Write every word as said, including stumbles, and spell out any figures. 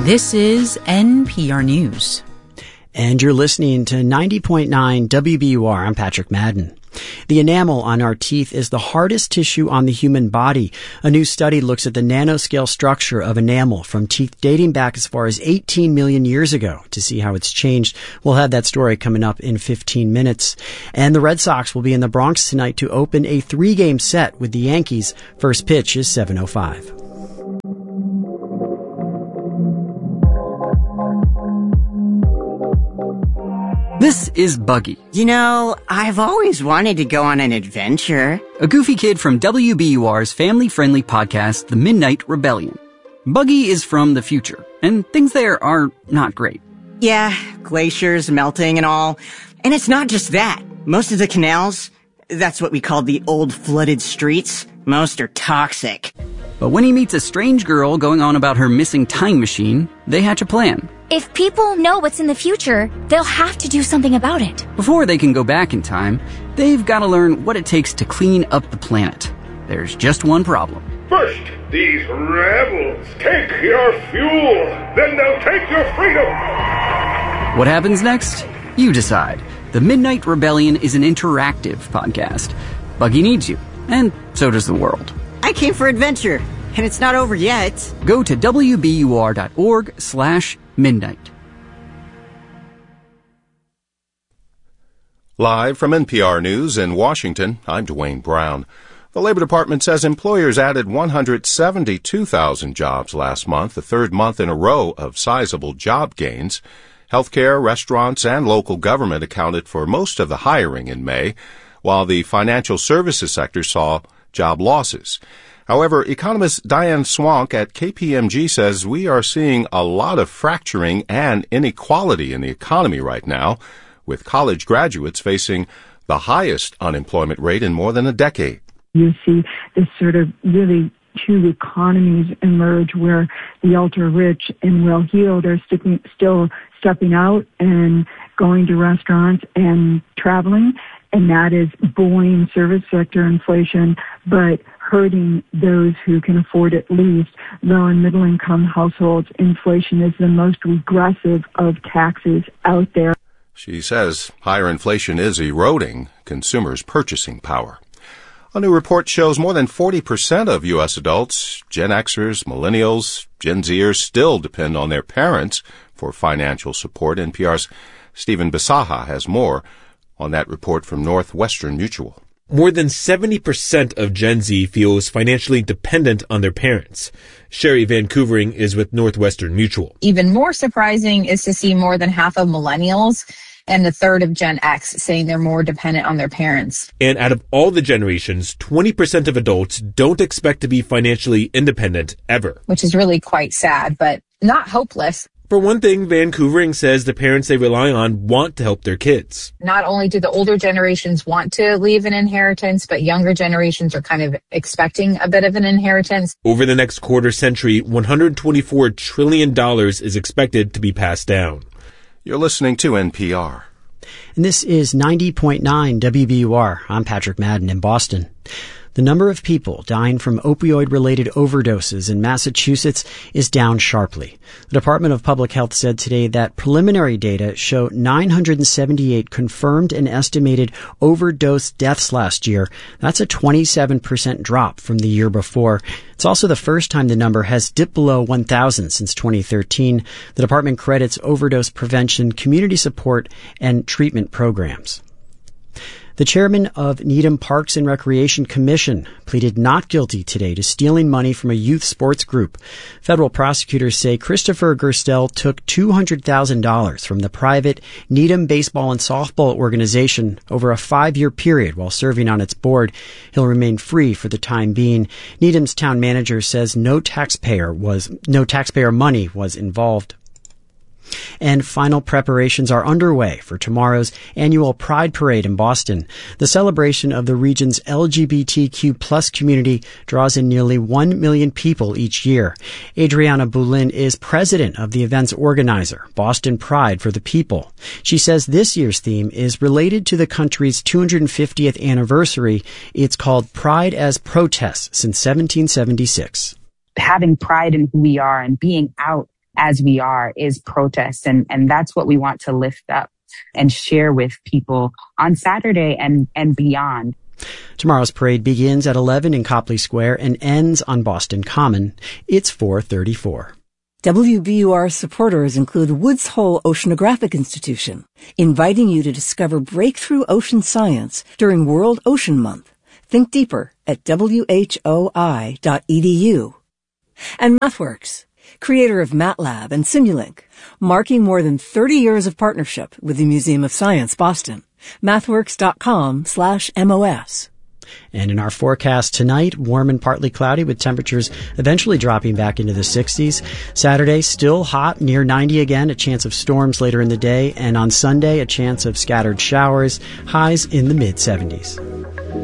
This is N P R News. And you're listening to ninety point nine W B U R. I'm Patrick Madden. The enamel on our teeth is the hardest tissue on the human body. A new study looks at the nanoscale structure of enamel from teeth dating back as far as eighteen million years ago to see how it's changed. We'll have that story coming up in fifteen minutes. And the Red Sox will be in the Bronx tonight to open a three-game set with the Yankees. First pitch is seven oh five. This is Buggy. You know, I've always wanted to go on an adventure. A goofy kid from W B U R's family-friendly podcast, The Midnight Rebellion. Buggy is from the future, and things there are not great. Yeah, glaciers melting and all. And it's not just that. Most of the canals, that's what we call the old flooded streets, most are toxic. But when he meets a strange girl going on about her missing time machine, they hatch a plan. If people know what's in the future, they'll have to do something about it. Before they can go back in time, they've got to learn what it takes to clean up the planet. There's just one problem. First, these rebels take your fuel, then they'll take your freedom. What happens next? You decide. The Midnight Rebellion is an interactive podcast. Buggy needs you, and so does the world. I came for adventure, and it's not over yet. Go to W B U R dot org slash midnight. Live from N P R News in Washington, I'm Dwayne Brown. The Labor Department says employers added one hundred seventy-two thousand jobs last month, the third month in a row of sizable job gains. Healthcare, restaurants, and local government accounted for most of the hiring in May, while the financial services sector saw job losses. However, economist Diane Swank at K P M G says we are seeing a lot of fracturing and inequality in the economy right now, with college graduates facing the highest unemployment rate in more than a decade. You see this sort of really two economies emerge where the ultra-rich and well-heeled are sticking, still stepping out and going to restaurants and traveling, and that is buoying service sector inflation, but hurting those who can afford it least. Low and middle income households, inflation is the most regressive of taxes out there. She says higher inflation is eroding consumers' purchasing power. A new report shows more than forty percent of U S adults, Gen Xers, Millennials, Gen Zers, still depend on their parents for financial support. N P R's Stephen Bisaha has more on that report from Northwestern Mutual. More than seventy percent of Gen Z feels financially dependent on their parents. Sherry Van Couvering is with Northwestern Mutual. Even more surprising is to see more than half of millennials and a third of Gen X saying they're more dependent on their parents. And out of all the generations, twenty percent of adults don't expect to be financially independent ever. Which is really quite sad, but not hopeless. For one thing, Van Couvering says the parents they rely on want to help their kids. Not only do the older generations want to leave an inheritance, but younger generations are kind of expecting a bit of an inheritance. Over the next quarter century, one hundred twenty-four trillion dollars is expected to be passed down. You're listening to N P R. And this is ninety point nine W B U R. I'm Patrick Madden in Boston. The number of people dying from opioid-related overdoses in Massachusetts is down sharply. The Department of Public Health said today that preliminary data show nine hundred seventy-eight confirmed and estimated overdose deaths last year. That's a twenty-seven percent drop from the year before. It's also the first time the number has dipped below one thousand since twenty thirteen. The department credits overdose prevention, community support, and treatment programs. The chairman of Needham Parks and Recreation Commission pleaded not guilty today to stealing money from a youth sports group. Federal prosecutors say Christopher Gerstel took two hundred thousand dollars from the private Needham Baseball and Softball organization over a five-year period while serving on its board. He'll remain free for the time being. Needham's town manager says no taxpayer was no taxpayer money was involved. And final preparations are underway for tomorrow's annual Pride Parade in Boston. The celebration of the region's L G B T Q plus community draws in nearly one million people each year. Adriana Boulin is president of the event's organizer, Boston Pride for the People. She says this year's theme is related to the country's two hundred fiftieth anniversary. It's called Pride as Protest since seventeen seventy-six. Having pride in who we are and being out as we are is protest. And, and that's what we want to lift up and share with people on Saturday and, and beyond. Tomorrow's parade begins at eleven in Copley Square and ends on Boston Common. It's four thirty-four. W B U R supporters include Woods Hole Oceanographic Institution, inviting you to discover breakthrough ocean science during World Ocean Month. Think deeper at W H O I dot E D U. And MathWorks, creator of MATLAB and Simulink, marking more than thirty years of partnership with the Museum of Science, Boston. MathWorks.com slash MOS. And in our forecast tonight, warm and partly cloudy with temperatures eventually dropping back into the sixties. Saturday, still hot, near ninety again, a chance of storms later in the day. And on Sunday, a chance of scattered showers, highs in the mid seventies.